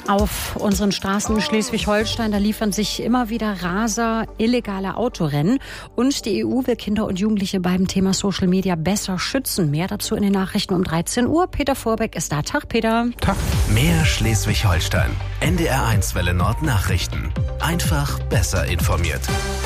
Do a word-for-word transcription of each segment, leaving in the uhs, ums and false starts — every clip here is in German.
Auf unseren Straßen in Schleswig-Holstein, da liefern sich immer wieder Raser illegale Autorennen. Und die E U will Kinder und Jugendliche beim Thema Social Media besser schützen. Mehr dazu in den Nachrichten um dreizehn Uhr. Peter Vorbeck ist da. Tag, Peter. Tag. Mehr Schleswig-Holstein. N D R eins Welle Nord Nachrichten. Einfach besser informiert.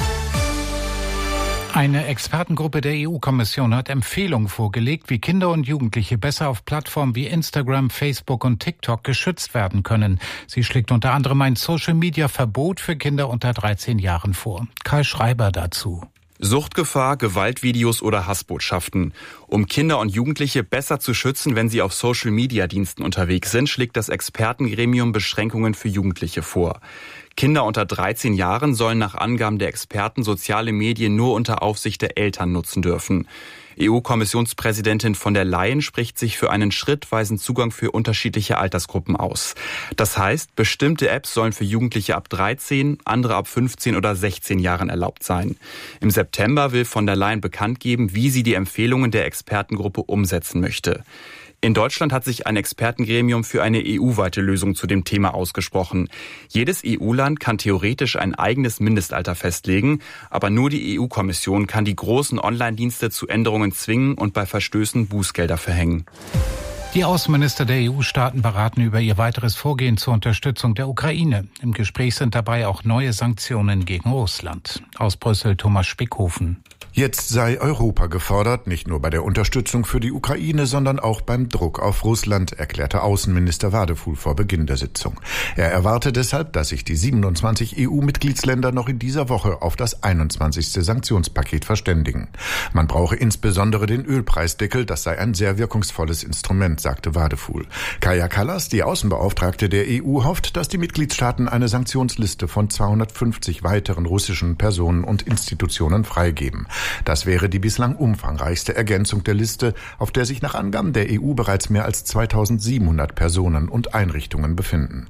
Eine Expertengruppe der E U-Kommission hat Empfehlungen vorgelegt, wie Kinder und Jugendliche besser auf Plattformen wie Instagram, Facebook und TikTok geschützt werden können. Sie schlägt unter anderem ein Social-Media-Verbot für Kinder unter dreizehn Jahren vor. Kai Schreiber dazu. Suchtgefahr, Gewaltvideos oder Hassbotschaften. Um Kinder und Jugendliche besser zu schützen, wenn sie auf Social-Media-Diensten unterwegs sind, schlägt das Expertengremium Beschränkungen für Jugendliche vor. Kinder unter dreizehn Jahren sollen nach Angaben der Experten soziale Medien nur unter Aufsicht der Eltern nutzen dürfen. E U-Kommissionspräsidentin von der Leyen spricht sich für einen schrittweisen Zugang für unterschiedliche Altersgruppen aus. Das heißt, bestimmte Apps sollen für Jugendliche ab dreizehn, andere ab fünfzehn oder sechzehn Jahren erlaubt sein. Im September will von der Leyen bekannt geben, wie sie die Empfehlungen der Expertengruppe umsetzen möchte. In Deutschland hat sich ein Expertengremium für eine E U-weite Lösung zu dem Thema ausgesprochen. Jedes E U-Land kann theoretisch ein eigenes Mindestalter festlegen, aber nur die E U-Kommission kann die großen Online-Dienste zu Änderungen zwingen und bei Verstößen Bußgelder verhängen. Die Außenminister der E U-Staaten beraten über ihr weiteres Vorgehen zur Unterstützung der Ukraine. Im Gespräch sind dabei auch neue Sanktionen gegen Russland. Aus Brüssel Thomas Spickhofen. Jetzt sei Europa gefordert, nicht nur bei der Unterstützung für die Ukraine, sondern auch beim Druck auf Russland, erklärte Außenminister Wadefuhl vor Beginn der Sitzung. Er erwarte deshalb, dass sich die siebenundzwanzig E U-Mitgliedsländer noch in dieser Woche auf das einundzwanzigste Sanktionspaket verständigen. Man brauche insbesondere den Ölpreisdeckel, das sei ein sehr wirkungsvolles Instrument, sagte Wadefuhl. Kaja Kallas, die Außenbeauftragte der E U, hofft, dass die Mitgliedstaaten eine Sanktionsliste von zweihundertfünfzig weiteren russischen Personen und Institutionen freigeben. Das wäre die bislang umfangreichste Ergänzung der Liste, auf der sich nach Angaben der E U bereits mehr als zweitausendsiebenhundert Personen und Einrichtungen befinden.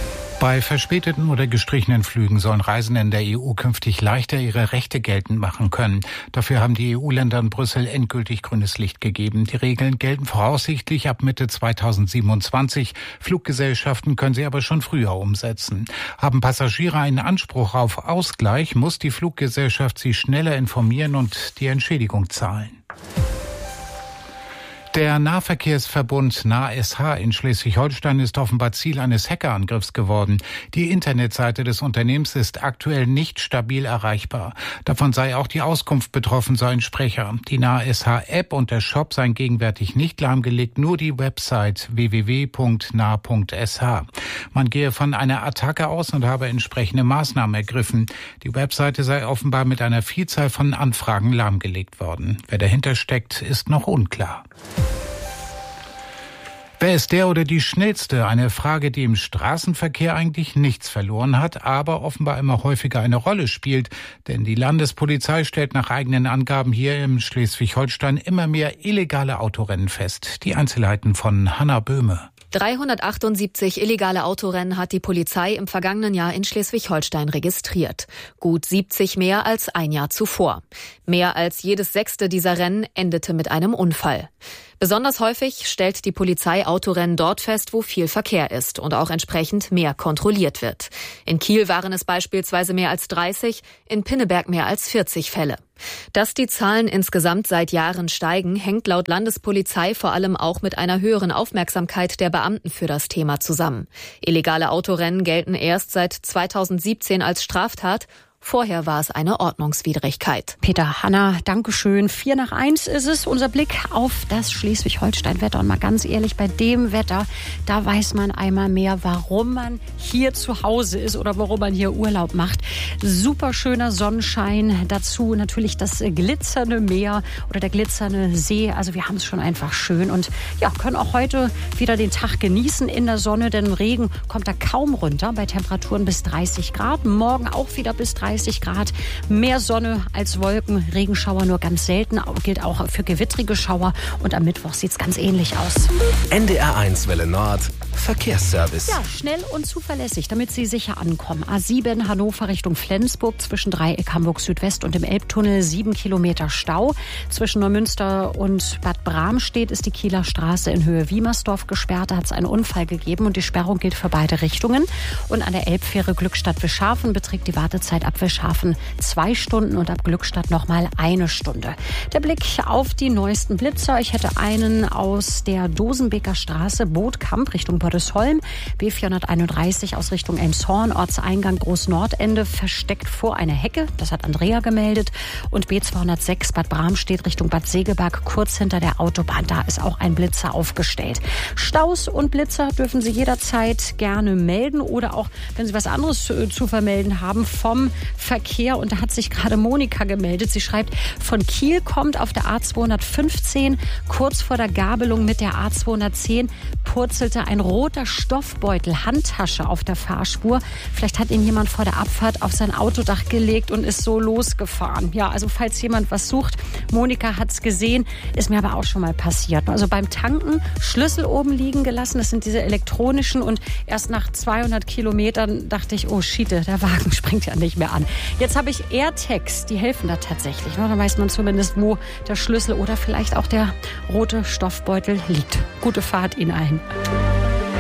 Bei verspäteten oder gestrichenen Flügen sollen Reisende in der E U künftig leichter ihre Rechte geltend machen können. Dafür haben die E U-Länder in Brüssel endgültig grünes Licht gegeben. Die Regeln gelten voraussichtlich ab Mitte zweitausendsiebenundzwanzig. Fluggesellschaften können sie aber schon früher umsetzen. Haben Passagiere einen Anspruch auf Ausgleich, muss die Fluggesellschaft sie schneller informieren und die Entschädigung zahlen. Der Nahverkehrsverbund NahSH in Schleswig-Holstein ist offenbar Ziel eines Hackerangriffs geworden. Die Internetseite des Unternehmens ist aktuell nicht stabil erreichbar. Davon sei auch die Auskunft betroffen, so ein Sprecher. Die NahSH-App und der Shop seien gegenwärtig nicht lahmgelegt, nur die Website w w w punkt nah punkt s h. Man gehe von einer Attacke aus und habe entsprechende Maßnahmen ergriffen. Die Webseite sei offenbar mit einer Vielzahl von Anfragen lahmgelegt worden. Wer dahinter steckt, ist noch unklar. Wer ist der oder die Schnellste? Eine Frage, die im Straßenverkehr eigentlich nichts verloren hat, aber offenbar immer häufiger eine Rolle spielt. Denn die Landespolizei stellt nach eigenen Angaben hier im Schleswig-Holstein immer mehr illegale Autorennen fest. Die Einzelheiten von Hanna Böhme. dreihundertachtundsiebzig illegale Autorennen hat die Polizei im vergangenen Jahr in Schleswig-Holstein registriert. Gut siebzig mehr als ein Jahr zuvor. Mehr als jedes sechste dieser Rennen endete mit einem Unfall. Besonders häufig stellt die Polizei Autorennen dort fest, wo viel Verkehr ist und auch entsprechend mehr kontrolliert wird. In Kiel waren es beispielsweise mehr als dreißig, in Pinneberg mehr als vierzig Fälle. Dass die Zahlen insgesamt seit Jahren steigen, hängt laut Landespolizei vor allem auch mit einer höheren Aufmerksamkeit der Beamten für das Thema zusammen. Illegale Autorennen gelten erst seit zweitausendsiebzehn als Straftat. Vorher war es eine Ordnungswidrigkeit. Peter, Hanna, Dankeschön. Vier nach eins ist es. Unser Blick auf das Schleswig-Holstein-Wetter. Und mal ganz ehrlich, bei dem Wetter, da weiß man einmal mehr, warum man hier zu Hause ist oder warum man hier Urlaub macht. Super schöner Sonnenschein. Dazu natürlich das glitzernde Meer oder der glitzernde See. Also wir haben es schon einfach schön und ja, können auch heute wieder den Tag genießen in der Sonne, denn Regen kommt da kaum runter bei Temperaturen bis dreißig Grad. Morgen auch wieder bis dreißig Grad. Mehr Sonne als Wolken. Regenschauer nur ganz selten. Gilt auch für gewittrige Schauer. Und am Mittwoch sieht es ganz ähnlich aus. N D R eins Welle Nord. Verkehrsservice. Ja, schnell und zuverlässig, damit Sie sicher ankommen. A sieben Hannover Richtung Flensburg zwischen Dreieck Hamburg Südwest und dem Elbtunnel sieben Kilometer Stau. Zwischen Neumünster und Bad Bramstedt ist die Kieler Straße in Höhe Wiemersdorf gesperrt. Da hat es einen Unfall gegeben und die Sperrung gilt für beide Richtungen. Und an der Elbfähre Glückstadt-Wischhafen beträgt die Wartezeit ab Wischhafen zwei Stunden und ab Glückstadt nochmal eine Stunde. Der Blick auf die neuesten Blitzer. Ich hätte einen aus der Dosenbeker Straße, Bootkamp Richtung Bördesholm. B vierhunderteinunddreißig aus Richtung Elmshorn, Ortseingang Großnordende, versteckt vor einer Hecke. Das hat Andrea gemeldet. Und B zweihundertsechs Bad Bramstedt Richtung Bad Segeberg, kurz hinter der Autobahn. Da ist auch ein Blitzer aufgestellt. Staus und Blitzer dürfen Sie jederzeit gerne melden oder auch, wenn Sie was anderes zu, zu vermelden haben, vom Verkehr. Und da hat sich gerade Monika gemeldet. Sie schreibt, von Kiel kommt auf der A zweihundertfünfzehn kurz vor der Gabelung mit der A zweihundertzehn purzelte ein roter Stoffbeutel, Handtasche auf der Fahrspur. Vielleicht hat ihn jemand vor der Abfahrt auf sein Autodach gelegt und ist so losgefahren. Ja, also falls jemand was sucht, Monika hat es gesehen, ist mir aber auch schon mal passiert. Also beim Tanken Schlüssel oben liegen gelassen, das sind diese elektronischen, und erst nach zweihundert Kilometern dachte ich, oh Schiete, der Wagen springt ja nicht mehr an. Jetzt habe ich AirTags, die helfen da tatsächlich. Da weiß man zumindest, wo der Schlüssel oder vielleicht auch der rote Stoffbeutel liegt. Gute Fahrt Ihnen allen.